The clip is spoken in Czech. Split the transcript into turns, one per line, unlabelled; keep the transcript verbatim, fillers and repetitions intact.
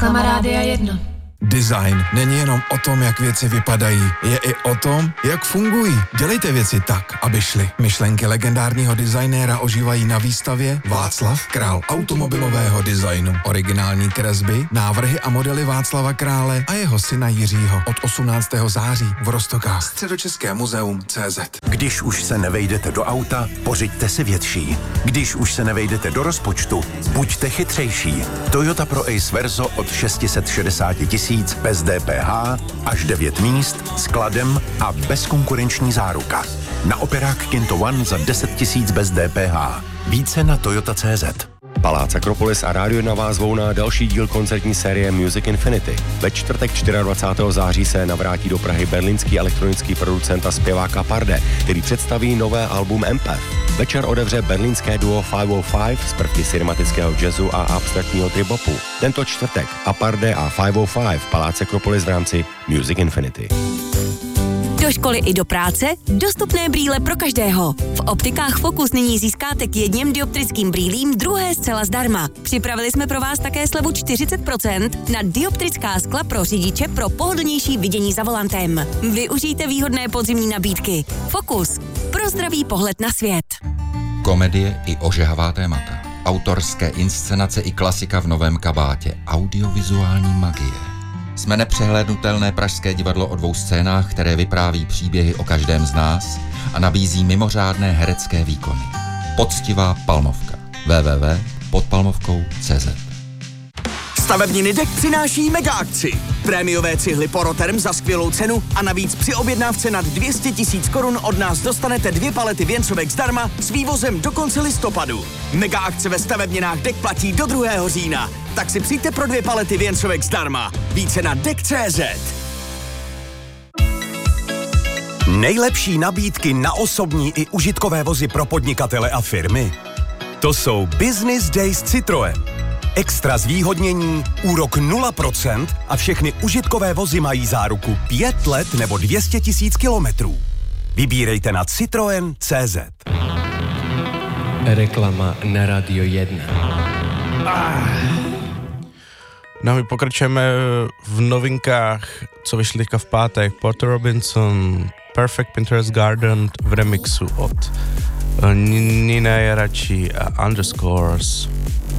Kamarádia jedna.
Design není jenom o tom, jak věci vypadají, je i o tom, jak fungují. Dělejte věci tak, aby šly. Myšlenky legendárního designéra ožívají na výstavě Václav Král automobilového designu. Originální kresby, návrhy a modely Václava Krále a jeho syna Jiřího od osmnáctého září v Roztokách. Středočeské muzeum C Z.
Když už se nevejdete do auta, pořiďte si větší. Když už se nevejdete do rozpočtu, buďte chytřejší. Toyota Pro Ace Verso od šest set šedesát tisíc bez D P H, až devět míst, skladem a bezkonkurenční záruka. Na operák Kinto One za deset tisíc bez D P H. Více na Toyota tečka cé zet.
Palác Akropolis a Rádio na vás zvou na další díl koncertní série Music Infinity. Ve čtvrtek dvacátého čtvrtého září se navrátí do Prahy berlínský elektronický producent a zpěvák Aparde, který představí nové album Empath. Večer otevře berlínské duo pět set pět z prvky cinematického jazzu a abstraktního tribopu. Tento čtvrtek Aparde a pět set pět v Palác Akropolis v rámci Music Infinity.
Do školy i do práce? Dostupné brýle pro každého. V optikách Focus nyní získáte k jedním dioptrickým brýlím druhé zcela zdarma. Připravili jsme pro vás také slevu čtyřicet procent na dioptrická skla pro řidiče pro pohodlnější vidění za volantem. Využijte výhodné podzimní nabídky. Focus. Pro zdravý pohled na svět.
Komedie i ožehavá témata. Autorské inscenace i klasika v novém kabátě. Audiovizuální magie. Jsme nepřehlédnutelné pražské divadlo o dvou scénách, které vypráví příběhy o každém z nás a nabízí mimořádné herecké výkony. Poctivá Palmovka. w w w tečka pod palmovkou tečka cé zet.
Stavebniny Dek přináší mega akci. Prémiové cihly Poroterm za skvělou cenu a navíc při objednávce nad dvě stě tisíc korun od nás dostanete dvě palety věncovek zdarma s vývozem do konce listopadu. Mega akce ve stavebninách Dek platí do druhého října. Tak si přijďte pro dvě palety věncovek zdarma. Více na dek tečka cé zet.
Nejlepší nabídky na osobní i užitkové vozy pro podnikatele a firmy. To jsou Business Days Citroën. Extra zvýhodnění, úrok nula procent a všechny užitkové vozy mají záruku pět let nebo dvě stě tisíc kilometrů. Vybírejte na citroen tečka cé zet.
Reklama na Radio jedna.
Ah. No my pokračujeme v novinkách, co vyšly teďka v pátek. Porter Robinson, Perfect Pinterest Garden v remixu od Nina Jarachi a Underscores.